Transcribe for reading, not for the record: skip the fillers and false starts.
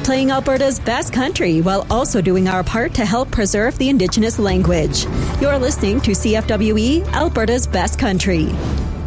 playing Alberta's best country while also doing our part to help preserve the Indigenous language. You're listening to CFWE, Alberta's best country.